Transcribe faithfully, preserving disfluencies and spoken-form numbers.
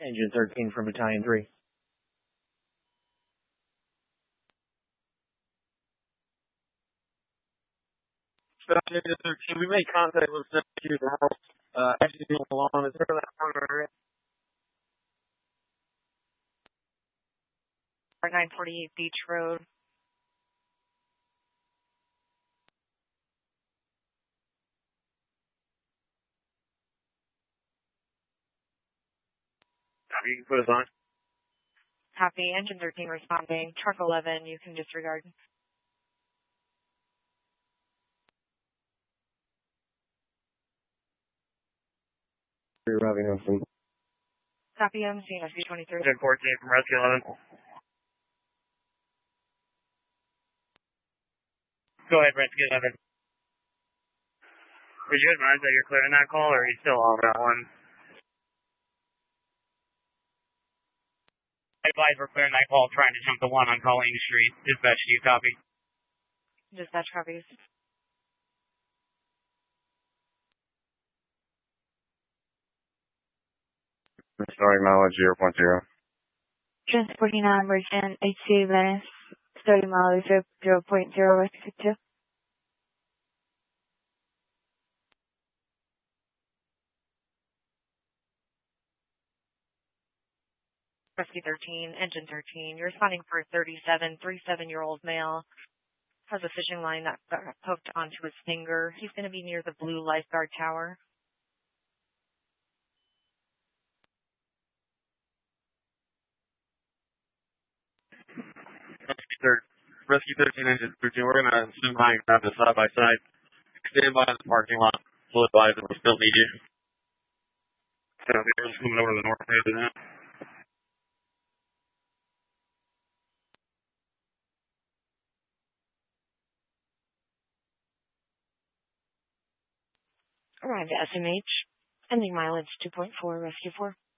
Engine thirteen from Battalion three. Engine thirteen, we made contact with seventy-two miles. Uh, actually along, is there that corner area? nine forty-eight Beach Road. You can put us on. Copy. Engine thirteen responding. Truck eleven, you can disregard. You're having us. Copy. I'm seeing S B twenty-three. Engine fourteen from Rescue eleven. Go ahead, Rescue eleven. Would you advise that you're clearing that call, or are you still on that one? I advise we're clearing that call, trying to jump the one on Colleen Street. Dispatch, do you copy? Dispatch copies. Starting mileage zero point zero. Transporting on Virgin H C Venice, starting mileage zero point zero, Rescue two. Rescue thirteen, Engine thirteen. You're responding for a thirty-seven, thirty-seven-year-old male. Has a fishing line that got hooked onto his finger. He's going to be near the blue lifeguard tower. Rescue thirteen, Engine thirteen. We're going to zoom by and grab the side by side. Stand by in the parking lot. Full advise that we still need you. So we're just moving over to the north end of that. Arrived at S M H. Ending mileage two point four, Rescue four.